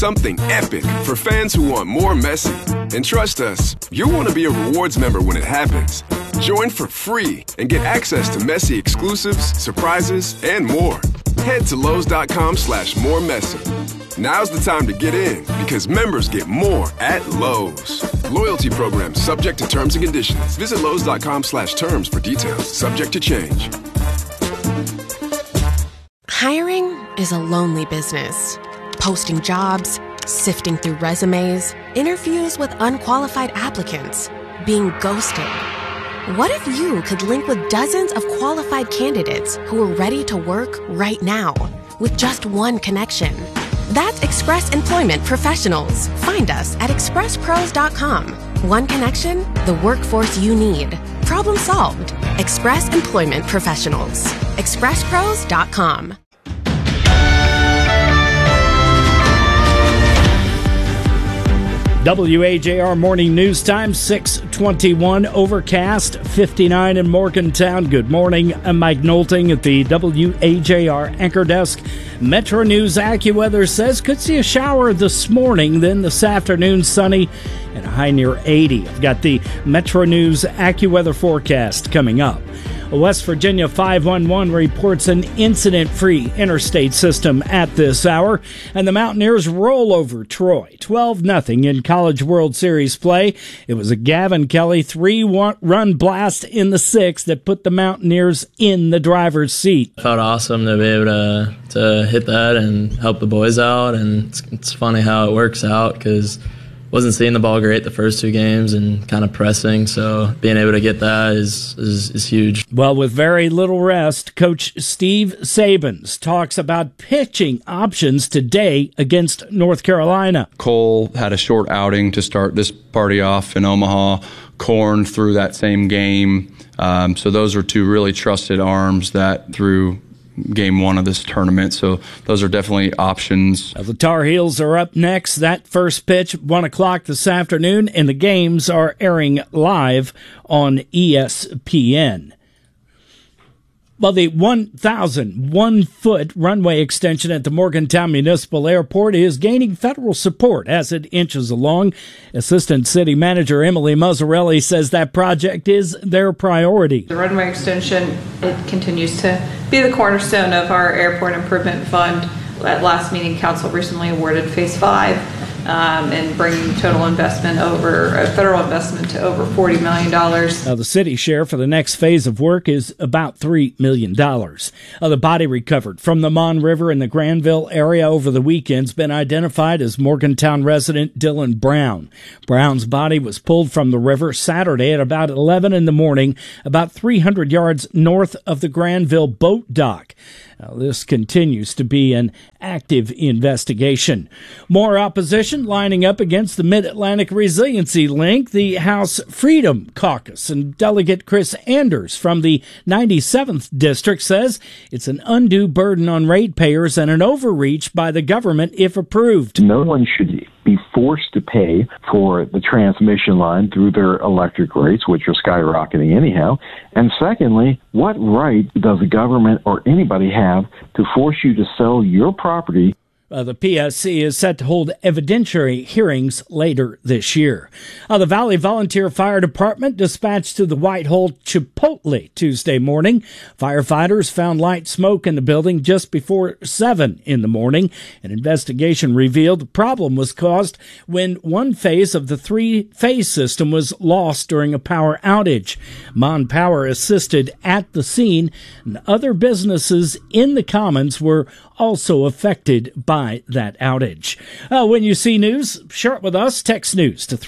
Something epic for fans who want more Messi. And trust us, you'll want to be a rewards member when it happens. Join for free and get access to Messi exclusives, surprises, and more. Head to Lowe's.com/moremessi. Now's the time to get in because members get more at Lowe's. Loyalty program subject to terms and conditions. Visit Lowe's.com/terms for details. Subject to change. Hiring is a lonely business. Posting jobs, sifting through resumes, interviews with unqualified applicants, being ghosted. What if you could link with dozens of qualified candidates who are ready to work right now with just one connection? That's Express Employment Professionals. Find us at expresspros.com. One connection, the workforce you need. Problem solved. Express Employment Professionals. expresspros.com. WAJR Morning News Time, 6:21, overcast, 59 in Morgantown. Good morning. I'm Mike Nolting at the WAJR Anchor Desk. Metro News AccuWeather says could see a shower this morning, then this afternoon sunny and a high near 80. I've got the Metro News AccuWeather forecast coming up. West Virginia 511 reports an incident-free interstate system at this hour, and the Mountaineers roll over Troy 12-0 in College World Series play. It was a Gavin Kelly 3-run blast in the sixth that put the Mountaineers in the driver's seat. It felt awesome to be able to hit that and help the boys out, and it's funny how it works out because wasn't seeing the ball great the first two games and kind of pressing, so being able to get that is huge. Well, with very little rest, Coach Steve Sabins talks about pitching options today against North Carolina. Cole had a short outing to start this party off in Omaha. Korn threw that same game. So those are two really trusted arms that threw game one of this tournament, so those are definitely options. The Tar Heels are up next. That first pitch, 1 o'clock this afternoon, and the games are airing live on ESPN. Well, the 1,001-foot runway extension at the Morgantown Municipal Airport is gaining federal support as it inches along. Assistant City Manager Emily Mazzarelli says that project is their priority. The runway extension, it continues to be the cornerstone of our airport improvement fund. At last meeting, Council recently awarded Phase 5 and bringing total investment federal investment to over $40 million. Now, the city share for the next phase of work is about $3 million. The body recovered from the Mon River in the Granville area over the weekend's been identified as Morgantown resident Dylan Brown. Brown's body was pulled from the river Saturday at about 11 in the morning, about 300 yards north of the Granville boat dock. Now, this continues to be an active investigation. More opposition lining up against the Mid-Atlantic Resiliency Link. The House Freedom Caucus and Delegate Chris Anders from the 97th District says it's an undue burden on ratepayers and an overreach by the government if approved. No one should be forced to pay for the transmission line through their electric rates, which are skyrocketing anyhow. And secondly, what right does the government or anybody have to force you to sell your property? The PSC is set to hold evidentiary hearings later this year. The Valley Volunteer Fire Department dispatched to the Whitehall Chipotle Tuesday morning. Firefighters found light smoke in the building just before 7 in the morning. An investigation revealed the problem was caused when one phase of the three-phase system was lost during a power outage. Mon Power assisted at the scene, and other businesses in the Commons were also affected by that outage. When you see news, share it with us. Text news to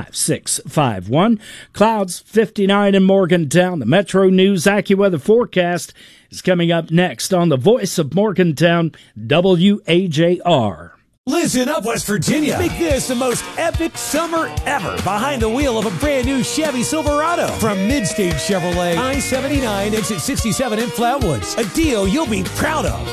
35651. Clouds 59 in Morgantown. The Metro News AccuWeather forecast is coming up next on the Voice of Morgantown, WAJR. Listen up, West Virginia. Make this the most epic summer ever behind the wheel of a brand new Chevy Silverado from Midstage Chevrolet, I-79, exit 67 in Flatwoods. A deal you'll be proud of.